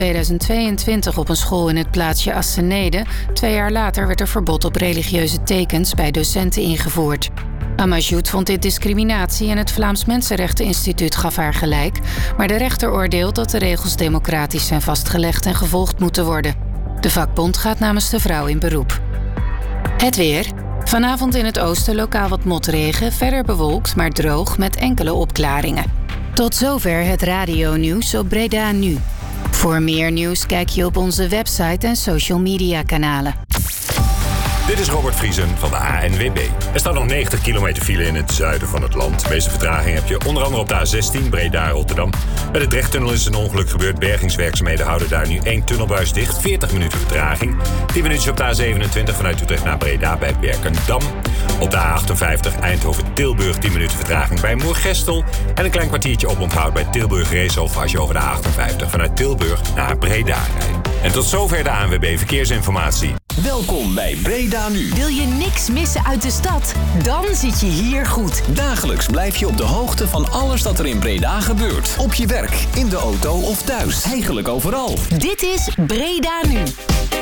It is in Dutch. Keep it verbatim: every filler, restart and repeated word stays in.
tweeduizend tweeëntwintig op een school in het plaatsje Assenede. Twee jaar later werd er verbod op religieuze tekens bij docenten ingevoerd. Amajoud vond dit discriminatie en het Vlaams Mensenrechteninstituut gaf haar gelijk. Maar de rechter oordeelt dat de regels democratisch zijn vastgelegd en gevolgd moeten worden. De vakbond gaat namens de vrouw in beroep. Het weer. Vanavond in het oosten lokaal wat motregen, verder bewolkt, maar droog met enkele opklaringen. Tot zover het radionieuws op Breda Nu. Voor meer nieuws kijk je op onze website en social media kanalen. Dit is Robert Vriesen van de A N W B. Er staat nog negentig kilometer file in het zuiden van het land. De meeste vertraging heb je onder andere op de A zestien Breda-Rotterdam. Bij de Drechttunnel is een ongeluk gebeurd. Bergingswerkzaamheden houden daar nu één tunnelbuis dicht. veertig minuten vertraging. tien minuutjes op de A zevenentwintig vanuit Utrecht naar Breda bij Berkendam. Op de A achtenvijftig Eindhoven-Tilburg tien minuten vertraging bij Moergestel. En een klein kwartiertje oponthoud bij Tilburg-Reeshof als je over de A achtenvijftig vanuit Tilburg naar Breda rijdt. En tot zover de A N W B Verkeersinformatie. Welkom bij Breda Nu. Wil je niks missen uit de stad? Dan zit je hier goed. Dagelijks blijf je op de hoogte van alles dat er in Breda gebeurt. Op je werk, in de auto of thuis. Eigenlijk overal. Dit is Breda Nu.